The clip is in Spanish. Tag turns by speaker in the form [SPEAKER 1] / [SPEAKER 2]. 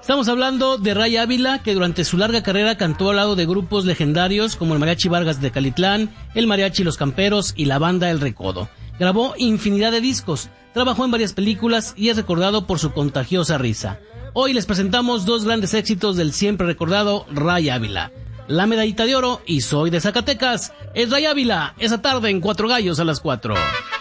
[SPEAKER 1] Estamos hablando de Ray Ávila, que durante su larga carrera cantó al lado de grupos legendarios como el Mariachi Vargas de Calitlán, el Mariachi Los Camperos y la banda El Recodo. Grabó infinidad de discos, trabajó en varias películas y es recordado por su contagiosa risa. Hoy les presentamos dos grandes éxitos del siempre recordado Ray Ávila: La Medallita de Oro y Soy de Zacatecas. Es Ray Ávila, esa tarde en Cuatro Gallos a las 4.